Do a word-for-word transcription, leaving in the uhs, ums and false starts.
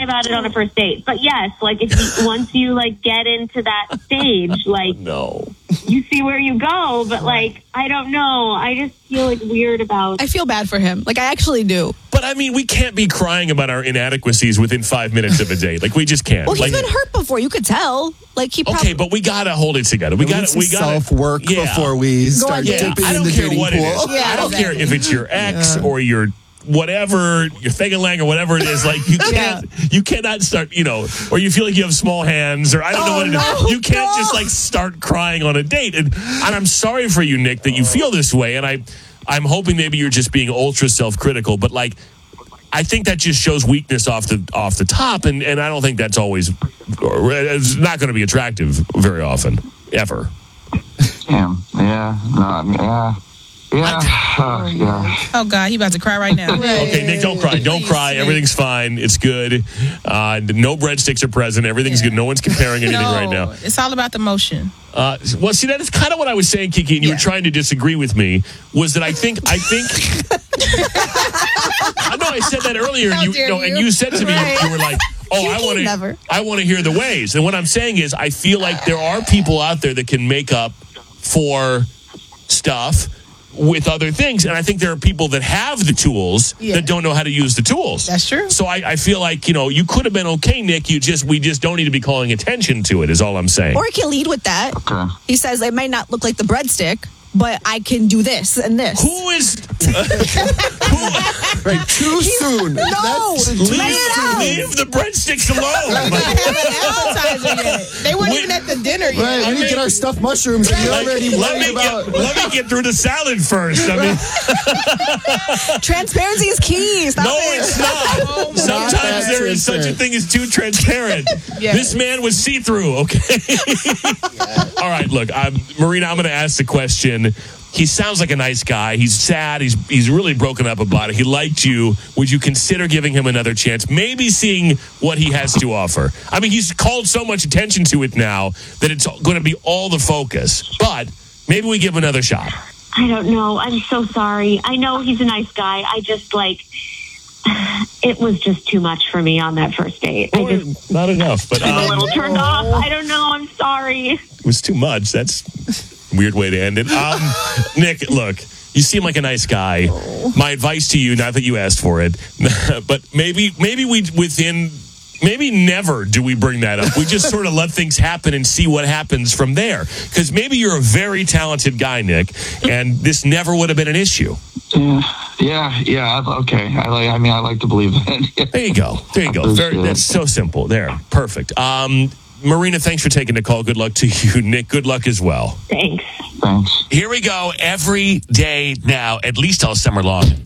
about it on a first date. But yes, like if you, once you like get into that stage, like no. you see where you go. But like, I don't know. I just feel like weird about. I feel bad for him. Like I actually do. But I mean, we can't be crying about our inadequacies within five minutes of a date. Like we just can't. Well, he's like, been hurt before. You could tell. Like he. Probably- okay, but we gotta hold it together. We gotta. We gotta self work yeah. before we start yeah. dipping I in don't the care dating what pool. it is. Yeah, I don't exactly. care if it's your ex Yeah. or your whatever, your thing-a-lang or whatever it is. Like you can't, you cannot start, you know, or you feel like you have small hands, or I don't Oh, know what it no, is. You can't no. just like start crying on a date. And, and I'm sorry for you, Nick, that you feel this way. And I, I'm hoping maybe you're just being ultra self-critical. But like, I think that just shows weakness off the off the top, and, and I don't think that's always. It's not going to be attractive very often, ever. Damn. Yeah. No. Yeah. Yeah. Uh, yeah. Oh, God, he about to cry right now. Okay, Nick, don't cry. Don't cry. Everything's fine. It's good. Uh, no breadsticks are present. Everything's Yeah. good. No one's comparing anything No, right now. it's all about the motion. Uh, well, see, that is kind of what I was saying, Kiki, and you Yeah. were trying to disagree with me, was that I think, I think, I know I said that earlier, and How you, dare no, and you. you said to me, Right. you were like, oh, I Kiki want never. to, I want to hear the ways. And what I'm saying is, I feel like there are people out there that can make up for stuff with other things, and I think there are people that have the tools Yeah. that don't know how to use the tools. That's true. So I, I feel like, you know, you could have been okay, Nick. You just we just don't need to be calling attention to it, is all I'm saying. Or he can lead with that. Okay. He says it might not look like the breadstick, but I can do this and this. Who is Right, too soon. No, That's leave too it out. leave, leave the breadsticks alone? They haven't appetizer yet. They weren't Wait. even at the dinner yet. Right, we I need to mean- get our stuffed mushrooms and you're Like, already let worried me about. get let me get through the salad first. I mean, Transparency is key. Stop no, it. it's not. Oh, my Sometimes God. there is such a thing as too transparent. Yes. This man was see-through. Okay. All right. Look, I'm, Marina, I'm going to ask the question. He sounds like a nice guy. He's sad. He's he's really broken up about it. He liked you. Would you consider giving him another chance? Maybe seeing what he has to offer. I mean, he's called so much attention to it now that it's going to be all the focus. But maybe we give him another shot. I don't know. I'm so sorry. I know he's a nice guy. I just like. It was just too much for me on that first date. I just Not enough, but I'm a um, little turned off. I don't know. I'm sorry. it was too much. That's a weird way to end it. Um, Nick, look, you seem like a nice guy. My advice to you, not that you asked for it, but maybe maybe we within maybe never do we bring that up. We just sort of let things happen and see what happens from there. Because maybe you're a very talented guy, Nick, and this never would have been an issue. Yeah. Yeah. Yeah. I- Okay. I like. I mean, I like to believe that. There you go. There you go. Very, that's so simple. There. Perfect. Um, Marina, thanks for taking the call. Good luck to you. Nick, good luck as well. Thanks. Thanks. Here we go. Every day now, at least all summer long.